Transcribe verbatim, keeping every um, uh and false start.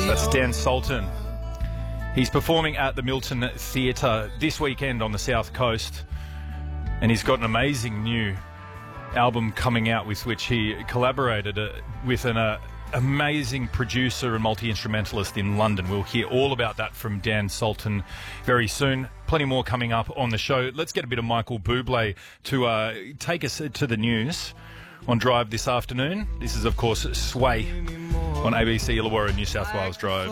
That's Dan Sultan. He's performing at the Milton Theatre this weekend on the South Coast, and he's got an amazing new album coming out with which he collaborated uh, with an uh, amazing producer and multi-instrumentalist in London. We'll hear all about that from Dan Sultan very soon. Plenty more coming up on the show. Let's get a bit of Michael Bublé to uh, take us to the news on Drive this afternoon. This is, of course, Sway on A B C Illawarra, New South Wales Drive.